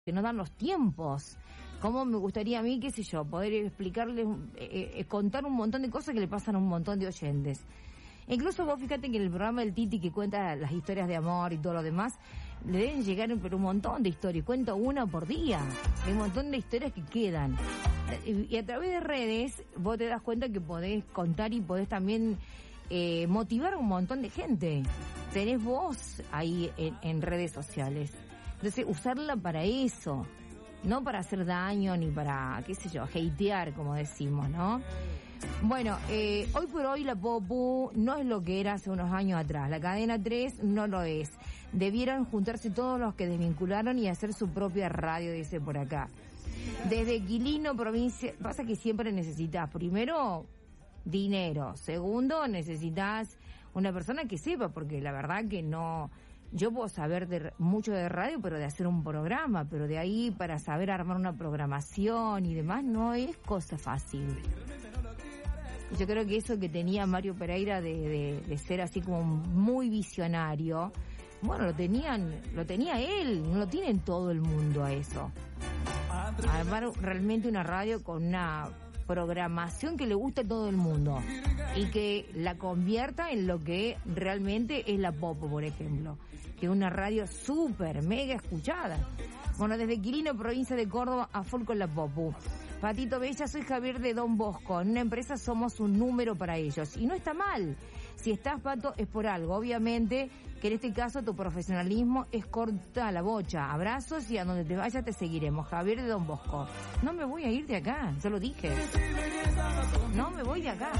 que no dan los tiempos. Como me gustaría a mí, qué sé yo, poder explicarles, contar un montón de cosas que le pasan a un montón de oyentes. Incluso vos fíjate que en el programa del Titi, que cuenta las historias de amor y todo lo demás, le deben llegar pero un montón de historias, cuenta una por día, hay un montón de historias que quedan. Y a través de redes vos te das cuenta que podés contar y podés también motivar a un montón de gente. Tenés voz ahí en redes sociales. Entonces, usarla para eso, no para hacer daño ni para, qué sé yo, hatear, como decimos, ¿no? Bueno, hoy por hoy la Popu no es lo que era hace unos años atrás. La cadena 3 no lo es. Debieron juntarse todos los que desvincularon y hacer su propia radio, dice por acá. Desde Quilino, provincia, pasa que siempre necesitas, primero, dinero. Segundo, necesitas una persona que sepa, porque la verdad que no... Yo puedo saber mucho de radio, pero de hacer un programa, pero de ahí para saber armar una programación y demás no es cosa fácil. Yo creo que eso que tenía Mario Pereira de ser así como muy visionario, bueno, lo tenía él, no lo tiene todo el mundo a eso. Armar realmente una radio con una programación que le guste a todo el mundo y que la convierta en lo que realmente es la Popo, por ejemplo, que es una radio súper mega escuchada. Bueno, desde Quilino, provincia de Córdoba, a full con la Popo. Patito Bella, soy Javier de Don Bosco. En una empresa somos un número para ellos. Y no está mal. Si estás, Pato, es por algo. Obviamente que en este caso tu profesionalismo es corta la bocha. Abrazos y a donde te vayas te seguiremos. Javier de Don Bosco. No me voy a ir de acá, ya lo dije. No me voy de acá.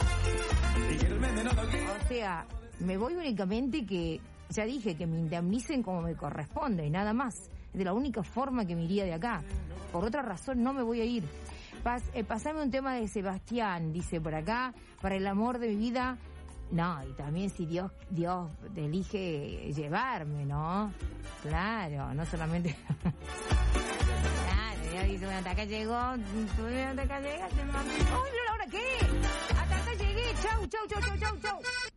O sea, me voy únicamente que, ya dije, que me indemnicen como me corresponde y nada más. Es de la única forma que me iría de acá. Por otra razón no me voy a ir. Pasame un tema de Sebastián, dice por acá, para el amor de mi vida. No, y también si Dios te elige llevarme, ¿no? Claro, no solamente... Claro, ya dice, bueno, hasta acá llegó, hasta acá llegaste, mami. ¡Ay, pero ahora qué! Hasta acá llegué, chau.